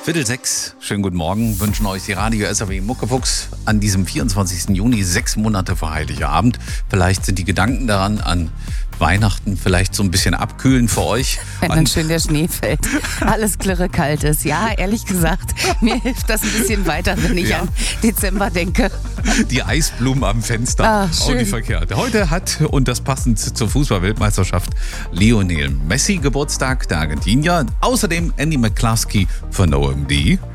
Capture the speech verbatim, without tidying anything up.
Viertel sechs, schönen guten Morgen, wünschen euch die Radio S A W Muckefuchs an diesem vierundzwanzigsten Juni, sechs Monate vor Heiligabend. Vielleicht sind die Gedanken daran an Weihnachten vielleicht so ein bisschen abkühlen für euch. Wenn dann schön der Schnee fällt, alles klirre kalt ist. Ja, ehrlich gesagt, mir hilft das ein bisschen weiter, wenn ich ja. an Dezember denke. Die Eisblumen am Fenster, ah, auch schön. nicht verkehrt. Heute hat, und das passend zur Fußball-Weltmeisterschaft, Lionel Messi Geburtstag, der Argentinier. Außerdem Andy McCluskey von O M D.